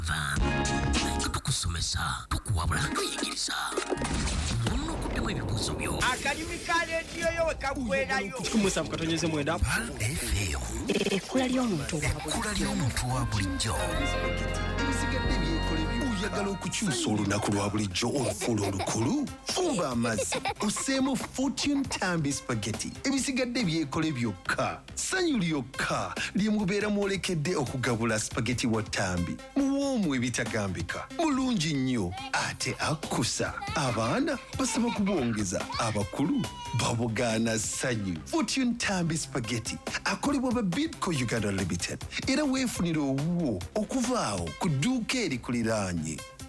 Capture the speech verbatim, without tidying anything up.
tukusomesa tukuwabula tuyigiriza muno kuddemu ebibuuzo byo akalimu ka rediyo yo wekaggwerayo kumusa mukatonyeze mwenda ekkula ly'omuntu wa bulijjo oyagala okukyusa olunaku lwa bulijjo olufuula olukulu fuba amazzi oseemu Fortune Tambi Spaghetti ebisigadde byekole byokka sanyu lyokka lyemubeera mwolekedde okugabula spaghetti wa Tambi muwoomu ebitagambika mulungi nnyo ate akkusa abaana basaba kubwongeza abakulu babugaana sanyu Fortune Tambi Spaghetti akolebwa ba Bidco Uganda Limited era weefunira owuwo okuvaawo ku dduuka erikuliraanye